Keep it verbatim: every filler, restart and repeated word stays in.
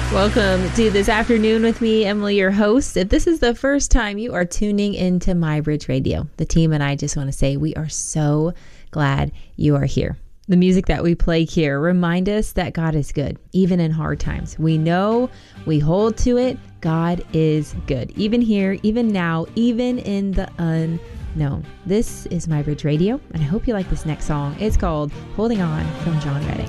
Welcome to This Afternoon with me, Emily, your host. If this is the first time you are tuning into My Bridge Radio, the team and I just want to say we are so glad you are here. The music that we play here remind us that God is good, even in hard times. We know, we hold to it. God is good, even here, even now, even in the unknown. This is My Bridge Radio, and I hope you like this next song. It's called Holding On from John Redding.